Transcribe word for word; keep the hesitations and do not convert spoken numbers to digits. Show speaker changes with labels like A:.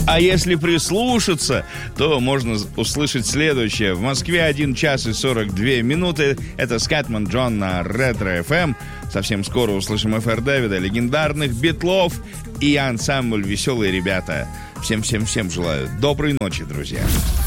A: А если прислушаться, то можно услышать следующее. В Москве один час и сорок две минуты. Это Скатман Джон на Ретро эф эм. Совсем скоро услышим эф эр Дэвида, легендарных Битлов и ансамбль «Веселые ребята». Всем-всем-всем желаю доброй ночи, друзья.